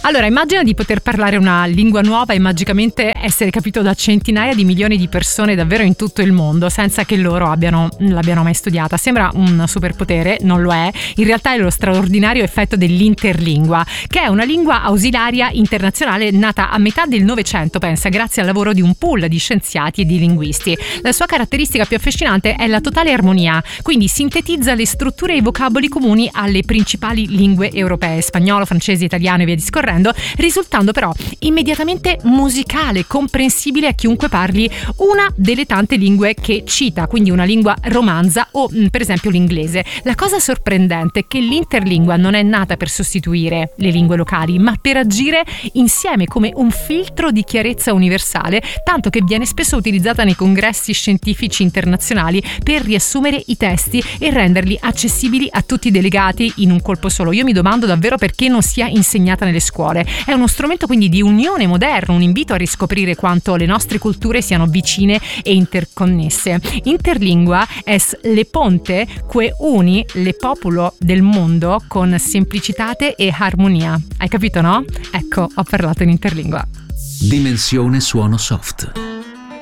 Allora, immagina di poter parlare una lingua nuova e magicamente essere capito da centinaia di milioni di persone davvero in tutto il mondo senza che loro l'abbiano mai studiata. Sembra un superpotere, non lo è. In realtà è lo straordinario effetto dell'interlingua, che è una lingua ausiliaria internazionale nata a metà del Novecento, pensa, grazie al lavoro di un pool di scienziati e di linguisti. La sua caratteristica più affascinante è la totale armonia, quindi sintetizza le strutture e i vocaboli comuni alle principali lingue europee, spagnolo, francese, italiano e via discorrendo, risultando però immediatamente musicale, comprensibile a chiunque parli una delle tante lingue che cita, quindi una lingua romanza o per esempio l'inglese. La cosa sorprendente è che l'interlingua non è nata per sostituire le lingue locali, ma per agire insieme come un filtro di chiarezza universale, tanto che viene spesso utilizzata nei congressi scientifici internazionali per riassumere i testi e renderli accessibili a tutti i delegati in un colpo solo. Io mi domando davvero perché non sia insegnata nelle scuole. È uno strumento quindi di unione moderno, un invito a riscoprire quanto le nostre culture siano vicine e interconnesse. Interlingua es le ponte que uni le populo del mondo con semplicitate e armonia. Hai capito, no? Ecco, ho parlato in interlingua. Dimensione suono soft.